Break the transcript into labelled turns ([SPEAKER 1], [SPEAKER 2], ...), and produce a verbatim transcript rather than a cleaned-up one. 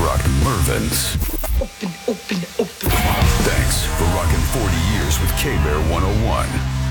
[SPEAKER 1] rocking Mervin's.
[SPEAKER 2] Open, open, open.
[SPEAKER 1] Thanks for rocking forty years with K-Bear one oh one.